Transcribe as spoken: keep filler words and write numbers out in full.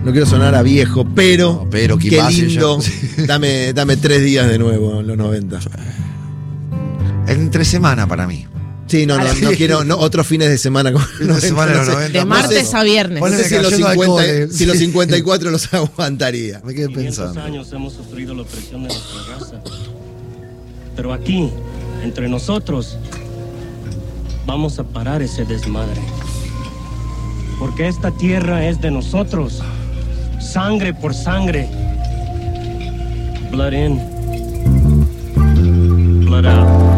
no quiero sonar a viejo, pero, No, pero qué Kipacio lindo. ya- Dame, dame tres días de nuevo en los noventa. Entre semana para mí. Sí, no, no, no Sí. quiero no, otros fines de semana. Con Fines de semana en los noventa. De martes a viernes. No Ponele sé si los, canción de cincuenta, alcoholes. si los cincuenta y cuatro los aguantaría. Me quedé quinientos pensando. años hemos sufrido la opresión de nuestra raza. Pero aquí, entre nosotros, vamos a parar ese desmadre. Porque esta tierra es de nosotros. Sangre por sangre. Blood in. Blood out.